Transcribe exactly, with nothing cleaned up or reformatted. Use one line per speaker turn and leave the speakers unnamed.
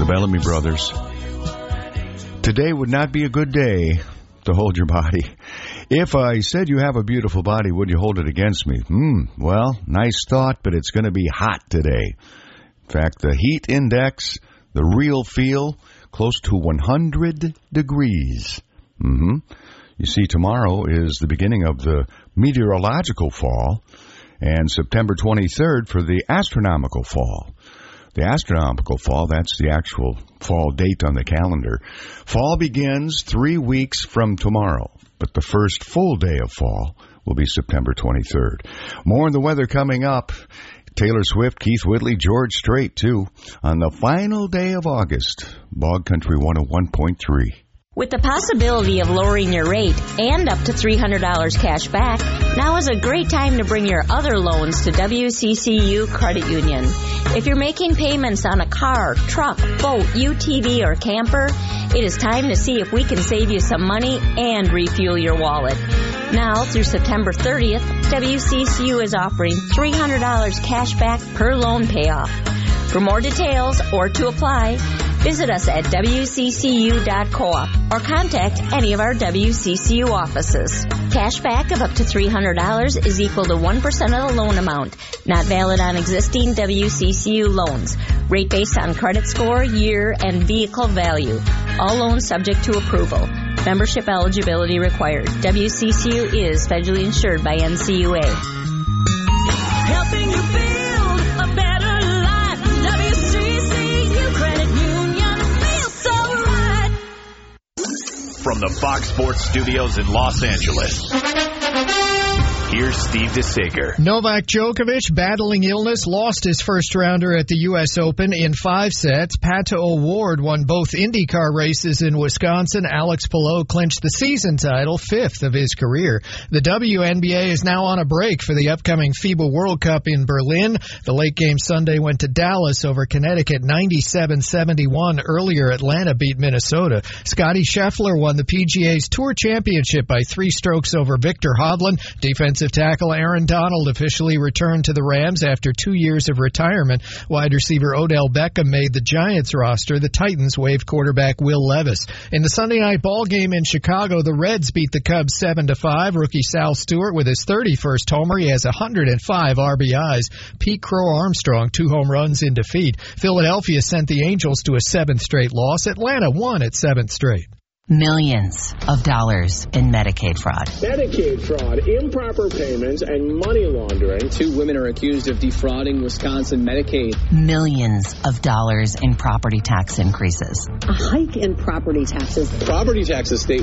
the Bellamy Brothers. Today would not be a good day to hold your body. If I said you have a beautiful body, would you hold it against me? Hmm, well, nice thought, but it's going to be hot today. In fact, the heat index, the real feel, close to one hundred degrees. Mm-hmm. You see, tomorrow is the beginning of the meteorological fall, and September twenty-third for the astronomical fall. The astronomical fall, that's the actual fall date on the calendar. Fall begins three weeks from tomorrow, but the first full day of fall will be September twenty-third. More on the weather coming up. Taylor Swift, Keith Whitley, George Strait, too, on the final day of August. Bog Country one oh one point three.
With the possibility of lowering your rate and up to three hundred dollars cash back, now is a great time to bring your other loans to W C C U Credit Union. If you're making payments on a car, truck, boat, U T V, or camper, it is time to see if we can save you some money and refuel your wallet. Now, through September thirtieth, W C C U is offering three hundred dollars cash back per loan payoff. For more details or to apply, visit us at W C C U dot coop or contact any of our W C C U offices. Cash back of up to three hundred dollars is equal to one percent of the loan amount, not valid on existing W C C U loans. Rate based on credit score, year, and vehicle value. All loans subject to approval. Membership eligibility required. W C C U is federally insured by N C U A.
Helping you build a better life. W C C U Credit Union feels so right.
From the Fox Sports Studios in Los Angeles, here's Steve DeSager.
Novak Djokovic, battling illness, lost his first rounder at the U S Open in five sets. Pato O'Ward won both IndyCar races in Wisconsin. Alex Palou clinched the season title, fifth of his career. The W N B A is now on a break for the upcoming FIBA World Cup in Berlin. The late game Sunday went to Dallas over Connecticut, ninety-seven seventy-one. Earlier, Atlanta beat Minnesota. Scottie Scheffler won the P G A's Tour Championship by three strokes over Victor Hovland. Defensive tackle Aaron Donald officially returned to the Rams after two years of retirement. Wide receiver Odell Beckham made the Giants roster. The Titans waived quarterback Will Levis. In the Sunday night ball game in Chicago, the Reds beat the Cubs seven to five. Rookie Sal Stewart with his thirty-first homer. He has one hundred five R B Is. Pete Crow Armstrong, two home runs in defeat. Philadelphia sent the Angels to a seventh straight loss. Atlanta won its seventh straight.
Millions of dollars in Medicaid fraud.
Medicaid fraud, improper payments, and money laundering.
Two women are accused of defrauding Wisconsin Medicaid.
Millions of dollars in property tax increases.
A hike in property taxes.
Property taxes statewide